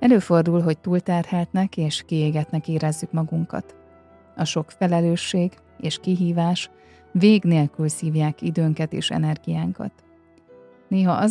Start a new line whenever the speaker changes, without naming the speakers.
Előfordul, hogy túlterheltnek és kiégetnek érezzük magunkat. A sok felelősség és kihívás vég nélkül szívják időnket és energiánkat. Néha az